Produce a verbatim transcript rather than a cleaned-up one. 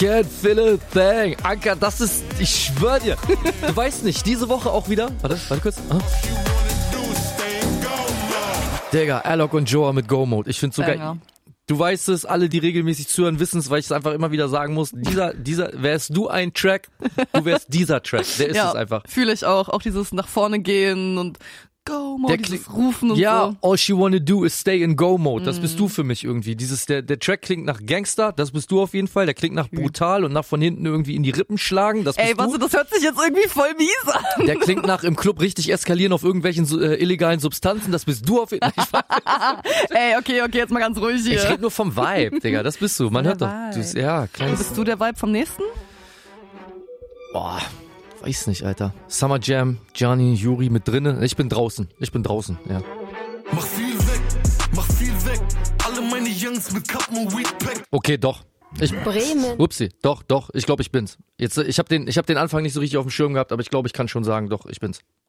can't feel a thing. Anka, das ist, ich schwör dir. Du weißt nicht, diese Woche auch wieder. Warte, warte kurz. Ah. Digga, Alok und Joa mit Go-Mode. Ich find's so geil. Ja. Du weißt es, alle, die regelmäßig zuhören, wissen es, weil ich es einfach immer wieder sagen muss. Dieser, dieser, wärst du ein Track, du wärst dieser Track. Der ist ja, es einfach. Fühle ich auch. Auch dieses nach vorne gehen und Go-Mode, dieses Kling- Rufen und ja, so. all she wanna do is stay in Go-Mode. Das Mhm. bist du für mich irgendwie. Dieses, der, der Track klingt nach Gangster, das bist du auf jeden Fall. Der klingt nach brutal und nach von hinten irgendwie in die Rippen schlagen, das bist Ey, du. warte, das hört sich jetzt irgendwie voll mies an. Der klingt nach im Club richtig eskalieren auf irgendwelchen äh, illegalen Substanzen, das bist du auf jeden Fall. Ey, okay, okay, jetzt mal ganz ruhig hier. Ich rede nur vom Vibe, Digga, das bist du. Man Der hört doch. Vibe. Du, ja, kleines. Bist du der Vibe vom nächsten? Boah, weiß nicht, Alter. Summer Jam, Gianni, Yuri mit drinnen. Ich bin draußen. Ich bin draußen, ja. Mach viel weg, mach viel weg. Alle meine Jungs mit Kappen und Weedpack. Okay, doch. Ich, Bremen. Upsi, doch, doch. Ich glaube, ich bin's. Jetzt, ich habe den, ich habe den Anfang nicht so richtig auf dem Schirm gehabt, aber ich glaube, ich kann schon sagen, doch, ich bin's.